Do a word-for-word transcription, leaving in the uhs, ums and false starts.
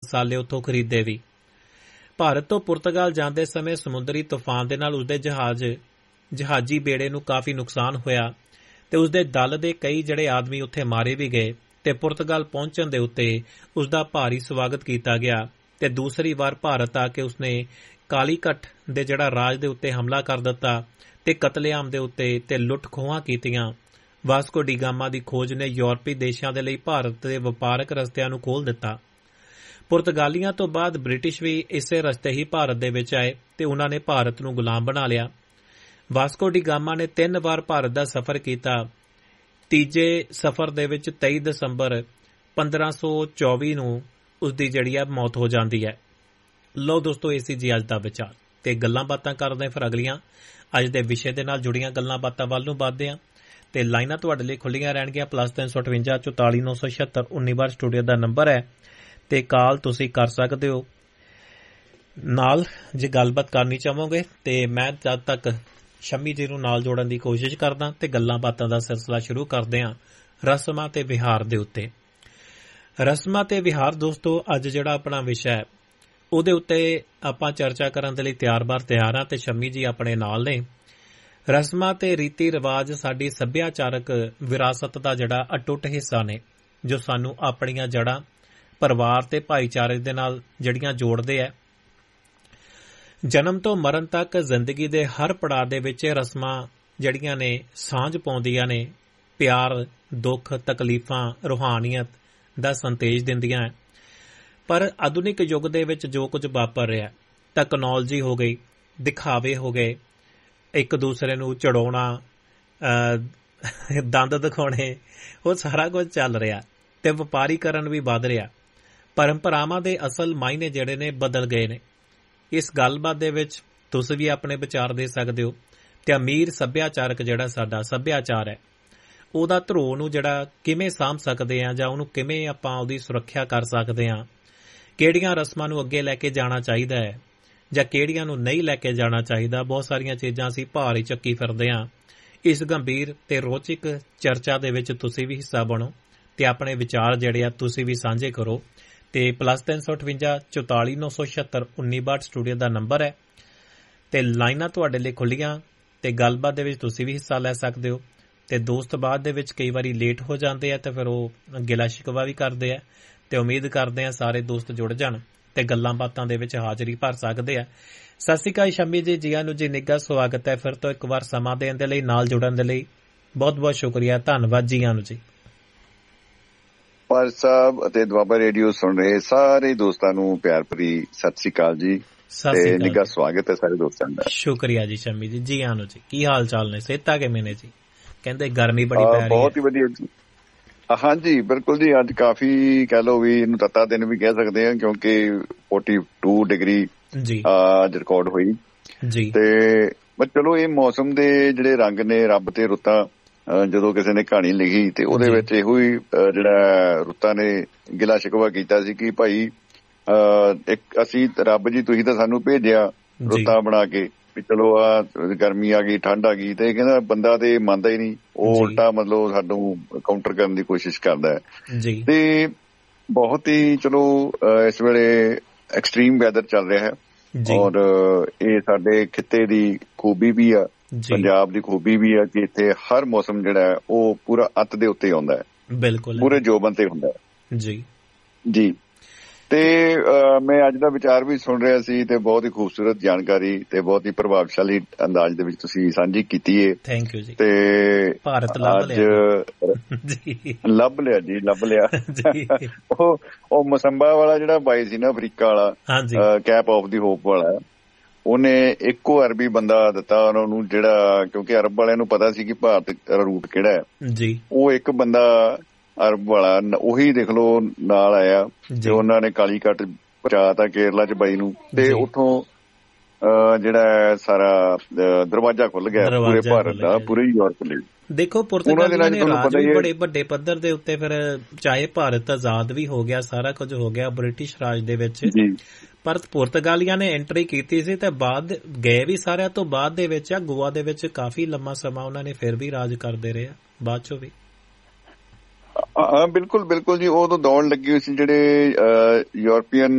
ਮਸਾਲੇ ਉੱਥੋਂ ਖਰੀਦੇ ਵੀ। ਭਾਰਤ ਤੋਂ ਪੁਰਤਗਾਲ ਜਾਂਦੇ ਸਮੇਂ ਸਮੁੰਦਰੀ ਤੂਫਾਨ ਦੇ ਨਾਲ ਉਸਦੇ ਜਹਾਜ਼ ਜਹਾਜ਼ੀ ਬੇੜੇ ਨੂੰ ਕਾਫੀ ਨੁਕਸਾਨ ਹੋਇਆ ਤੇ ਉਸਦੇ ਦਲ ਦੇ ਕਈ ਜਿਹੜੇ ਆਦਮੀ ਉੱਥੇ ਮਾਰੇ ਵੀ ਗਏ ਤੇ ਪੁਰਤਗਾਲ ਪਹੁੰਚਣ ਦੇ ਉੱਤੇ ਉਸਦਾ ਭਾਰੀ ਸਵਾਗਤ ਕੀਤਾ ਗਿਆ ਤੇ ਦੂਸਰੀ ਵਾਰ ਭਾਰਤ ਆ ਕੇ ਉਸਨੇ ਕਾਲੀਕਟ ਦੇ ਜਿਹੜਾ ਰਾਜ ਦੇ ਉੱਤੇ ਹਮਲਾ ਕਰ ਦਿੱਤਾ ਤੇ ਕਤਲੇਆਮ ਦੇ ਉੱਤੇ ਤੇ ਲੁੱਟ ਖੋਹਾਂ ਕੀਤੀਆਂ। ਵਾਸਕੋ ਡੀ ਗਾਮਾ ਦੀ ਖੋਜ ਨੇ ਯੂਰਪੀ ਦੇਸ਼ਾਂ ਦੇ ਲਈ ਭਾਰਤ ਦੇ ਵਪਾਰਕ ਰਸਤਿਆਂ ਨੂੰ ਖੋਲ੍ਹ ਦਿੱਤਾ। ਪੁਰਤਗਾਲੀਆਂ ਤੋਂ ਬਾਅਦ ਬ੍ਰਿਟਿਸ਼ ਵੀ ਇਸੇ ਰਸਤੇ ਹੀ ਭਾਰਤ ਦੇ ਵਿੱਚ ਆਏ ਤੇ ਉਹਨਾਂ ਨੇ ਭਾਰਤ ਨੂੰ ਗੁਲਾਮ ਬਣਾ ਲਿਆ। ਵਾਸਕੋ ਡੀ ਗਾਮਾ ਨੇ ਤਿੰਨ ਵਾਰ ਭਾਰਤ ਦਾ ਸਫ਼ਰ ਕੀਤਾ। ਤੀਜੇ ਸਫ਼ਰ ਦੇ ਵਿੱਚ ਤੇਈ ਦਸੰਬਰ ਪੰਦਰਾਂ ਸੌ ਚੌਵੀ ਨੂੰ ਉਸਦੀ ਜਿਹੜੀ ਆ ਮੌਤ ਹੋ ਜਾਂਦੀ ਹੈ। ਲਓ ਦੋਸਤੋ, ਇਹ ਸੀ ਜੀ ਅੱਜ ਦਾ ਵਿਚਾਰ ਤੇ ਗੱਲਾਂ ਬਾਤਾਂ ਕਰਦੇ ਫਿਰ ਅਗਲੀਆਂ ਅੱਜ ਦੇ ਵਿਸ਼ੇ ਦੇ ਨਾਲ ਜੁੜੀਆਂ ਗੱਲਾਂ ਬਾਤਾਂ ਵੱਲ ਨੂੰ ਵੱਧਦੇ ਹਾਂ ਤੇ ਲਾਈਨਾਂ ਤੁਹਾਡੇ ਲਈ ਖੁੱਲੀਆਂ ਰਹਿਣਗੀਆਂ। ਪਲੱਸ ਤਿੰਨ ਸੌ ਅਠਵੰਜਾ ਚੁਤਾਲੀ ਨੌ ਸੌ ਛਿਹੱਤਰ ਉੱਨੀ ਬਾਰ ਸਟੂਡੀਓ ਦਾ ਨੰਬਰ ਹੈ ਤੇ ਕਾਲ ਤੁਸੀਂ ਕਰ ਸਕਦੇ ਹੋ। ਨਾਲ ਜੇ ਗੱਲਬਾਤ ਕਰਨੀ ਚਾਹੋਗੇ ਤੇ ਮੈਂ ਜਦ ਤੱਕ ਸ਼ਮੀ ਜੀ ਨੂੰ ਨਾਲ ਜੋੜਨ ਦੀ ਕੋਸ਼ਿਸ਼ ਕਰਦਾ ਤੇ ਗੱਲਾਂ ਬਾਤਾਂ ਦਾ ਸਿਲਸਿਲਾ ਸ਼ੁਰੂ ਕਰਦੇ ਹਾਂ ਰਸਮਾਂ ਤੇ ਵਿਹਾਰ ਦੇ ਉੱਤੇ। ਰਸਮਾਂ ਤੇ ਵਿਹਾਰ ਦੋਸਤੋ ਅੱਜ ਜਿਹੜਾ ਆਪਣਾ ਵਿਸ਼ਾ ਹੈ ਉਹਦੇ ਉੱਤੇ ਆਪਾਂ ਚਰਚਾ ਕਰਨ ਦੇ ਲਈ ਤਿਆਰ ਬਾਰ ਤਿਆਰ ਹਾਂ ਤੇ ਸ਼ਮੀ ਜੀ ਆਪਣੇ ਨਾਲ ਨੇ। ਰਸਮਾਂ ਤੇ ਰੀਤੀ ਰਿਵਾਜ ਸਾਡੀ ਸੱਭਿਆਚਾਰਕ ਵਿਰਾਸਤ ਦਾ ਜਿਹੜਾ ਅਟੁੱਟ ਹਿੱਸਾ ਨੇ ਜੋ ਸਾਨੂੰ ਆਪਣੀਆਂ ਜੜ੍ਹਾਂ ਪਰਿਵਾਰ ਤੇ ਭਾਈਚਾਰੇ ਦੇ ਨਾਲ ਜਿਹੜੀਆਂ ਜੋੜਦੇ ਹੈ। ਜਨਮ ਤੋਂ ਮਰਨ ਤੱਕ ਜ਼ਿੰਦਗੀ ਦੇ ਹਰ ਪੜਾਅ ਦੇ ਵਿੱਚ ਰਸਮਾਂ ਜਿਹੜੀਆਂ ਨੇ ਸਾਂਝ ਪਾਉਂਦੀਆਂ ਨੇ, ਪਿਆਰ, ਦੁੱਖ, ਤਕਲੀਫਾਂ, ਰੂਹਾਨੀਅਤ ਦਾ ਸੰਦੇਸ਼ ਦਿੰਦੀਆਂ ਹੈ। ਪਰ ਆਧੁਨਿਕ ਯੁੱਗ ਦੇ ਵਿੱਚ ਜੋ ਕੁਝ ਵਾਪਰ ਰਿਹਾ, ਟੈਕਨੋਲੋਜੀ ਹੋ ਗਈ, ਦਿਖਾਵੇ ਹੋ ਗਏ, ਇੱਕ ਦੂਸਰੇ ਨੂੰ ਚੜਾਉਣਾ, ਦੰਦ ਦਿਖਾਉਣੇ, ਉਹ ਸਾਰਾ ਕੁਝ ਚੱਲ ਰਿਹਾ ਤੇ ਵਪਾਰੀਕਰਨ ਵੀ ਵੱਧ ਰਿਹਾ। ਪਰੰਪਰਾਵਾਂ ਦੇ ਅਸਲ ਮਾਇਨੇ ਜਿਹੜੇ ਨੇ ਬਦਲ ਗਏ ਨੇ। ਇਸ ਗੱਲਬਾਤ ਦੇ ਵਿੱਚ ਤੁਸੀਂ ਵੀ ਆਪਣੇ ਵਿਚਾਰ ਦੇ ਸਕਦੇ ਹੋ ਤੇ ਅਮੀਰ ਸੱਭਿਆਚਾਰਕ ਜਿਹੜਾ ਸਾਡਾ ਸੱਭਿਆਚਾਰ ਹੈ ਉਹਦਾ ਧਰੋ ਨੂੰ ਜਿਹੜਾ ਕਿਵੇਂ ਸਾਂਭ ਸਕਦੇ ਹਾਂ ਜਾਂ ਉਹਨੂੰ ਕਿਵੇਂ ਆਪਾਂ ਉਹਦੀ ਸੁਰੱਖਿਆ ਕਰ ਸਕਦੇ ਹਾਂ, ਕਿਹੜੀਆਂ ਰਸਮਾਂ ਨੂੰ ਅੱਗੇ ਲੈ ਕੇ ਜਾਣਾ ਚਾਹੀਦਾ ਹੈ ਜਾਂ ਕਿਹੜੀਆਂ ਨੂੰ ਨਹੀਂ ਲੈ ਕੇ ਜਾਣਾ ਚਾਹੀਦਾ। ਬਹੁਤ ਸਾਰੀਆਂ ਚੀਜ਼ਾਂ ਅਸੀਂ ਭਾਰੀ ਚੱਕੀ ਫਿਰਦੇ ਹਾਂ। ਇਸ ਗੰਭੀਰ ਤੇ ਰੋਚਕ ਚਰਚਾ ਦੇ ਵਿੱਚ ਤੁਸੀਂ ਵੀ ਹਿੱਸਾ ਬਣੋ ਤੇ ਆਪਣੇ ਵਿਚਾਰ ਜਿਹੜੇ ਆ ਤੁਸੀਂ ਵੀ ਸਾਂਝੇ ਕਰੋ ਤੇ ਪਲੱਸ ਤਿੰਨ ਸੌ ਅਠਵੰਜਾ ਚੁਤਾਲੀ ਨੌ ਸੌ ਛਿਹੱਤਰ ਉੱਨੀ ਬਾਹਠ ਸਟੂਡੀਓ ਦਾ ਨੰਬਰ ਹੈ ਤੇ ਲਾਈਨਾਂ ਤੁਹਾਡੇ ਲਈ ਖੁੱਲੀਆਂ ਤੇ ਗੱਲਬਾਤ ਦੇ ਵਿੱਚ ਤੁਸੀਂ ਵੀ ਹਿੱਸਾ ਲੈ ਸਕਦੇ ਹੋ। ਤੇ ਦੋਸਤ ਬਾਅਦ ਦੇ ਵਿੱਚ ਕਈ ਵਾਰੀ ਲੇਟ ਹੋ ਜਾਂਦੇ ਆ ਤੇ ਫਿਰ ਉਹ ਗਿਲਾ ਸ਼ਿਕਵਾ ਵੀ ਕਰਦੇ ਆ ਤੇ ਉਮੀਦ ਕਰਦੇ ਆ ਸਾਰੇ ਦੋਸਤ ਜੁੜ ਜਾਣ ਤੇ ਗੱਲਾਂ ਬਾਤਾਂ ਦੇ ਵਿੱਚ ਹਾਜ਼ਰੀ ਭਰ ਸਕਦੇ ਆ। ਸਤਿ ਸ਼੍ਰੀ ਅਕਾਲ ਸ਼ਮੀ ਜੀ, ਜੀਆਂ ਨੂੰ ਜੀ ਨਿੱਘਾ ਸਵਾਗਤ ਹੈ ਫਿਰ ਤੋਂ ਇੱਕ ਵਾਰ ਸਮਾਂ ਦੇਣ ਦੇ ਲਈ, ਨਾਲ ਜੁੜਨ ਦੇ ਲਈ ਬਹੁਤ ਬਹੁਤ ਸ਼ੁਕਰੀਆ, ਧੰਨਵਾਦ ਜੀਆਂ ਨੂੰ ਜੀ। ਪਰ ਸਾਹਿਬ ਅਤੇ ਦੁਆਬਾ ਰੇਡੀਓ ਸੁਣ ਰਹੇ ਸਾਰੇ ਦੋਸਤਾਂ ਨੂੰ ਪਿਆਰ ਭਰੀ ਸਤਿ ਸ਼੍ਰੀ ਅਕਾਲ ਜੀ ਤੇ ਨਿੱਘਾ ਸਵਾਗਤ ਹੈ ਸਾਰੇ ਦੋਸਤਾਂ ਦਾ। ਸ਼ੁਕਰੀਆ ਜੀ ਸ਼ਮੀ ਜੀ, ਜੀ ਆਨੋ ਜੀ। ਕੀ ਹਾਲ ਚਾਲ ਨੇ, ਸਿਹਤਾਂ ਕਿਵੇਂ ਨੇ ਜੀ? ਕਹਿੰਦੇ ਗਰਮੀ ਬੜੀ ਪੈ ਰਹੀ ਹੈ। ਬਹੁਤ ਹੀ ਵਧੀਆ ਜੀ, ਹਾਂਜੀ ਬਿਲਕੁਲ ਜੀ। ਅੱਜ ਕਾਫੀ ਕਹਿ ਲਓ ਵੀ ਇਹਨੂੰ ਤੱਤਾ ਦਿਨ ਵੀ ਕਹਿ ਸਕਦੇ ਹਾਂ ਕਿਉਂਕਿ ਬयालीस ਡਿਗਰੀ ਜੀ ਅੱਜ ਰਿਕਾਰਡ ਹੋਈ ਜੀ। ਤੇ ਚਲੋ ਇਹ ਮੌਸਮ ਦੇ ਜਿਹੜੇ ਰੰਗ ਨੇ, ਰੱਬ ਤੇ ਰੁੱਤਾਂ, ਜਦੋਂ ਕਿਸੇ ਨੇ ਕਹਾਣੀ ਲਿਖੀ ਤੇ ਉਹਦੇ ਵਿੱਚ ਇਹੋ ਹੀ ਜਿਹੜਾ ਰੁੱਤਾਂ ਨੇ ਗਿਲਾ ਸ਼ਿਕਵਾ ਕੀਤਾ ਸੀ ਕਿ ਭਾਈ ਇੱਕ ਅਸੀਂ ਰੱਬ ਜੀ ਤੁਸੀਂ ਤਾਂ ਸਾਨੂੰ ਭੇਜਿਆ ਰੁੱਤਾਂ ਬਣਾ ਕੇ ਵੀ ਚਲੋ ਆ ਗਰਮੀ ਆ ਗਈ, ਠੰਡ ਆ ਗਈ, ਤੇ ਕਹਿੰਦਾ ਬੰਦਾ ਤੇ ਮੰਨਦਾ ਹੀ ਨਹੀਂ, ਉਹ ਉਲਟਾ ਮਤਲਬ ਸਾਨੂੰ ਕਾਊਂਟਰ ਕਰਨ ਦੀ ਕੋਸ਼ਿਸ਼ ਕਰਦਾ ਹੈ। ਤੇ ਬਹੁਤ ਹੀ ਚਲੋ ਇਸ ਵੇਲੇ ਐਕਸਟ੍ਰੀਮ ਵੈਦਰ ਚੱਲ ਰਿਹਾ ਹੈ ਔਰ ਇਹ ਸਾਡੇ ਖਿੱਤੇ ਦੀ ਖੂਬੀ ਵੀ ਆ, ਪੰਜਾਬ ਦੀ ਖੂਬੀ ਵੀ ਆ ਕਿ ਇੱਥੇ ਹਰ ਮੌਸਮ ਜਿਹੜਾ ਉਹ ਪੂਰਾ ਅੱਤ ਦੇ ਉੱਤੇ ਆਉਂਦਾ ਹੈ, ਬਿਲਕੁਲ ਪੂਰੇ ਜੋਬਨ ਤੇ ਹੁੰਦਾ ਹੈ ਜੀ ਜੀ। ਤੇ ਮੈਂ ਅੱਜ ਦਾ ਵਿਚਾਰ ਵੀ ਸੁਣ ਰਿਹਾ ਸੀ ਤੇ ਬਹੁਤ ਹੀ ਖੂਬਸੂਰਤ ਜਾਣਕਾਰੀ ਤੇ ਬਹੁਤ ਹੀ ਪ੍ਰਭਾਵਸ਼ਾਲੀ ਅੰਦਾਜ਼ ਦੇ ਵਿੱਚ ਤੁਸੀਂ ਸਾਂਝੀ ਕੀਤੀ ਹੈ। ਥੈਂਕ ਯੂ ਜੀ। ਤੇ ਭਾਰਤ ਲੱਭ ਲਿਆ ਜੀ, ਲੱਭ ਲਿਆ ਜੀ, ਲੱਭ ਲਿਆ। ਉਹ ਉਹ ਮਸੰਬਾ ਵਾਲਾ ਜਿਹੜਾ ਬਾਈ ਸੀ ਨਾ ਅਫਰੀਕਾ ਵਾਲਾ, ਕੈਪ ਆਫ ਦੀ ਹੋਪ ਵਾਲਾ, ਉਹਨੇ ਇੱਕੋ ਅਰਬੀ ਬੰਦਾ ਦਿੱਤਾ ਉਹਨਾਂ ਨੂੰ, ਜਿਹੜਾ ਕਿਉਂਕਿ ਅਰਬ ਵਾਲਿਆਂ ਨੂੰ ਪਤਾ ਸੀ ਕਿ ਭਾਰਤ ਰੂਟ ਕਿਹੜਾ ਹੈ ਜੀ, ਉਹ ਇੱਕ ਬੰਦਾ ਅਰਬ ਵਾਲਾ ਉਹੀ ਦੇਖ ਲਓ ਨਾਲ ਆਇਆ ਤੇ ਉਹਨਾਂ ਨੇ ਕਾਲੀਕਟ ਪਹੁੰਚਾਤਾ ਕੇਰਲਾ ਚ ਬਾਈ ਨੂੰ ਤੇ ਉੱਥੋਂ ਜਿਹੜਾ ਸਾਰਾ ਦਰਵਾਜ਼ਾ ਖੁੱਲ ਗਿਆ ਪੂਰੇ ਭਾਰਤ ਦਾ, ਪੂਰੇ ਯੂਰਪ ਲਈ। ਦੇਖੋ ਪੁਰਤਗਾਲੀਆਂ ਨੇ ਰਾਜ ਵੀ ਬੜੇ ਵੱਡੇ ਪੱਧਰ ਦੇ ਉੱਤੇ, ਫਿਰ ਚਾਹੇ ਭਾਰਤ ਆਜ਼ਾਦ ਵੀ ਹੋ ਗਿਆ, ਸਾਰਾ ਕੁਝ ਹੋ ਗਿਆ ਬ੍ਰਿਟਿਸ਼ ਰਾਜ ਦੇ ਵਿੱਚ, ਪਰ ਪੁਰਤਗਾਲੀਆਂ ਨੇ ਐਂਟਰੀ ਕੀਤੀ ਸੀ ਤੇ ਬਾਅਦ ਗਏ ਵੀ ਸਾਰਿਆਂ ਤੋਂ ਬਾਅਦ ਦੇ ਵਿੱਚ ਆ। ਗੋਆ ਦੇ ਵਿੱਚ ਕਾਫੀ ਲੰਮਾ ਸਮਾਂ ਉਹਨਾਂ ਨੇ ਫਿਰ ਵੀ ਰਾਜ ਕਰਦੇ ਰਹੇ ਬਾਅਦ ਚੋਂ ਵੀ। ਹਾਂ ਬਿਲਕੁਲ ਬਿਲਕੁਲ ਜੀ, ਉਹ ਤਾਂ ਦੌੜ ਲੱਗੀ ਹੋਈ ਸੀ ਜਿਹੜੇ ਯੂਰਪੀਅਨ